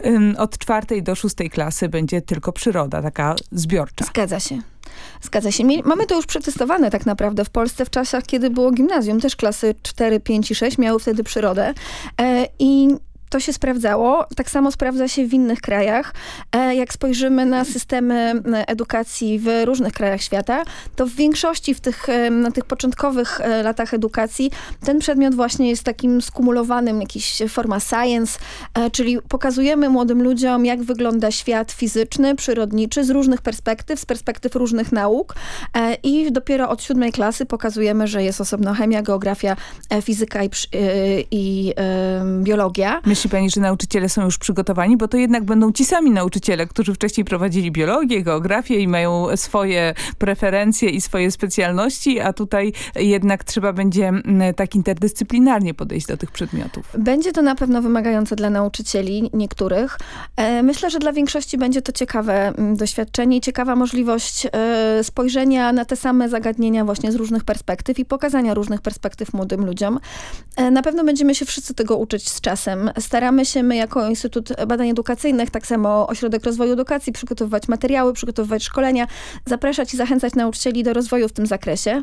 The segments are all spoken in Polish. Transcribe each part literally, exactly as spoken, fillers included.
od czwartej do szóstej klasy będzie tylko przyroda, taka zbiorcza. Zgadza się. Zgadza się. Mamy to już przetestowane tak naprawdę w Polsce w czasach, kiedy było gimnazjum. Też klasy cztery, pięć i sześć miały wtedy przyrodę. E, I to się sprawdzało. Tak samo sprawdza się w innych krajach. Jak spojrzymy na systemy edukacji w różnych krajach świata, to w większości w tych, na tych początkowych latach edukacji ten przedmiot właśnie jest takim skumulowanym, jakiś forma science, czyli pokazujemy młodym ludziom, jak wygląda świat fizyczny, przyrodniczy z różnych perspektyw, z perspektyw różnych nauk i dopiero od siódmej klasy pokazujemy, że jest osobno chemia, geografia, fizyka i, i, i biologia. Myśli pani, że nauczyciele są już przygotowani? Bo to jednak będą ci sami nauczyciele, którzy wcześniej prowadzili biologię, geografię i mają swoje preferencje i swoje specjalności, a tutaj jednak trzeba będzie tak interdyscyplinarnie podejść do tych przedmiotów. Będzie to na pewno wymagające dla nauczycieli niektórych. Myślę, że dla większości będzie to ciekawe doświadczenie i ciekawa możliwość spojrzenia na te same zagadnienia właśnie z różnych perspektyw i pokazania różnych perspektyw młodym ludziom. Na pewno będziemy się wszyscy tego uczyć z czasem. Staramy się my jako Instytut Badań Edukacyjnych, tak samo Ośrodek Rozwoju Edukacji, przygotowywać materiały, przygotowywać szkolenia, zapraszać i zachęcać nauczycieli do rozwoju w tym zakresie.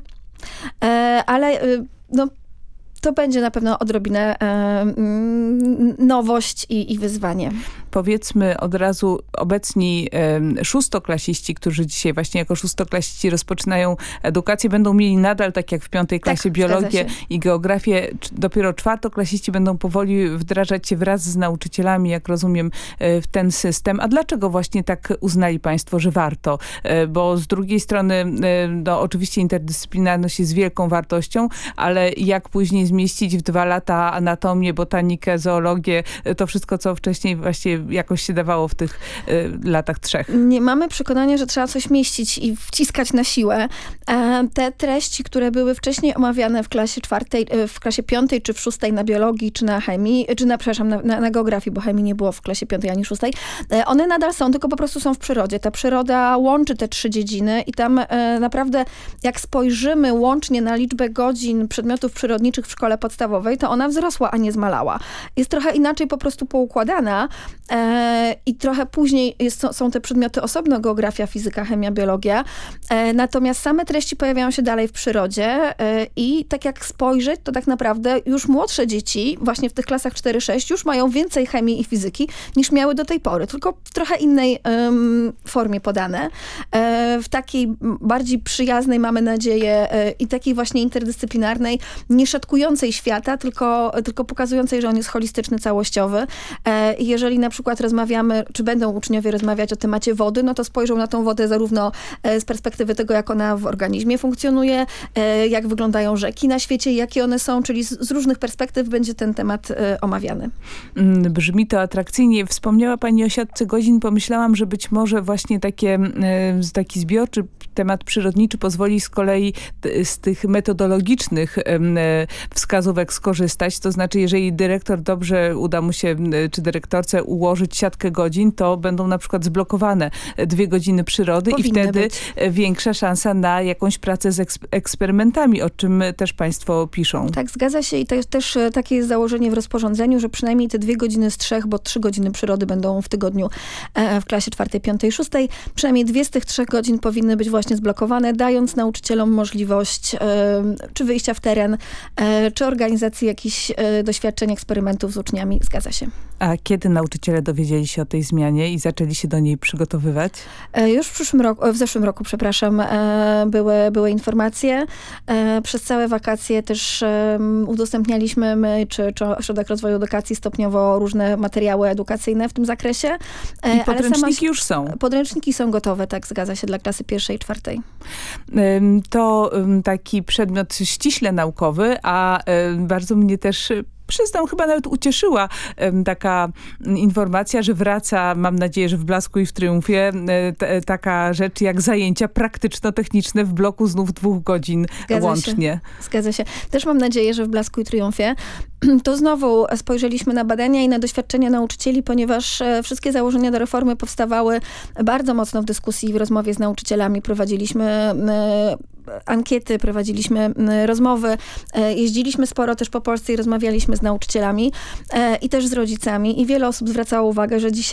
Ale no, to będzie na pewno odrobinę e, nowość i, i wyzwanie. Powiedzmy od razu, obecni e, szóstoklasiści, którzy dzisiaj właśnie jako szóstoklasiści rozpoczynają edukację, będą mieli nadal, tak jak w piątej klasie, tak, biologię i geografię. Dopiero czwartoklasiści będą powoli wdrażać się wraz z nauczycielami, jak rozumiem, e, w ten system. A dlaczego właśnie tak uznali państwo, że warto? E, bo z drugiej strony, e, no, oczywiście interdyscyplinarność jest wielką wartością, ale jak później zmieścić w dwa lata anatomię, botanikę, zoologię, to wszystko, co wcześniej właśnie jakoś się dawało w tych y, latach trzech. Nie mamy przekonania, że trzeba coś mieścić i wciskać na siłę. E, te treści, które były wcześniej omawiane w klasie czwartej, w klasie piątej, czy w szóstej na biologii, czy na chemii, czy na, przepraszam, na, na, na geografii, bo chemii nie było w klasie piątej ani szóstej, e, one nadal są, tylko po prostu są w przyrodzie. Ta przyroda łączy te trzy dziedziny i tam e, naprawdę, jak spojrzymy łącznie na liczbę godzin przedmiotów przyrodniczych w szkole podstawowej, to ona wzrosła, a nie zmalała. Jest trochę inaczej po prostu poukładana e, i trochę później jest, są te przedmioty osobno, geografia, fizyka, chemia, biologia. E, natomiast same treści pojawiają się dalej w przyrodzie e, i tak jak spojrzeć, to tak naprawdę już młodsze dzieci, właśnie w tych klasach cztery sześć, już mają więcej chemii i fizyki niż miały do tej pory, tylko w trochę innej um, formie podane. E, w takiej bardziej przyjaznej, mamy nadzieję, e, i takiej właśnie interdyscyplinarnej, nie szatkującej świata, tylko, tylko pokazującej, że on jest holistyczny, całościowy. E, jeżeli na przykład rozmawiamy, czy będą uczniowie rozmawiać o temacie wody, no to spojrzą na tą wodę zarówno e, z perspektywy tego, jak ona w organizmie funkcjonuje, e, jak wyglądają rzeki na świecie, jakie one są, czyli z, z różnych perspektyw będzie ten temat e, omawiany. Brzmi to atrakcyjnie. Wspomniała pani o siatce godzin. Pomyślałam, że być może właśnie takie, e, taki zbiorczy temat przyrodniczy pozwoli z kolei t, z tych metodologicznych e, wskazówek skorzystać. To znaczy, jeżeli dyrektor dobrze uda mu się, czy dyrektorce ułożyć siatkę godzin, to będą na przykład zblokowane dwie godziny przyrody Powinny i wtedy być. Większa szansa na jakąś pracę z eks eksperymentami, o czym też państwo piszą. Tak, zgadza się i to jest też takie jest założenie w rozporządzeniu, że przynajmniej te dwie godziny z trzech, bo trzy godziny przyrody będą w tygodniu w klasie czwartej, piątej, szóstej. Przynajmniej dwie z tych trzech godzin powinny być właśnie zblokowane, dając nauczycielom możliwość czy wyjścia w teren, czy organizacji jakichś doświadczeń, eksperymentów z uczniami. Zgadza się. A kiedy nauczyciele dowiedzieli się o tej zmianie i zaczęli się do niej przygotowywać? Już w przyszłym roku, w zeszłym roku, przepraszam, były, były informacje. Przez całe wakacje też udostępnialiśmy my, czy, czy Ośrodek Rozwoju Edukacji stopniowo różne materiały edukacyjne w tym zakresie. I podręczniki sama, już są? Podręczniki są gotowe, tak, zgadza się, dla klasy pierwszej i czwartej. To taki przedmiot ściśle naukowy, a bardzo mnie też przyznam, chyba nawet ucieszyła um, taka informacja, że wraca, mam nadzieję, że w Blasku i w Triumfie, t, taka rzecz jak zajęcia praktyczno-techniczne w bloku znów dwóch godzin Zgadza łącznie. Się. Zgadza się. Też mam nadzieję, że w Blasku i Triumfie to znowu spojrzeliśmy na badania i na doświadczenia nauczycieli, ponieważ wszystkie założenia do reformy powstawały bardzo mocno w dyskusji, w rozmowie z nauczycielami. Prowadziliśmy ankiety, prowadziliśmy rozmowy, jeździliśmy sporo też po Polsce i rozmawialiśmy z nauczycielami i też z rodzicami i wiele osób zwracało uwagę, że dzisiaj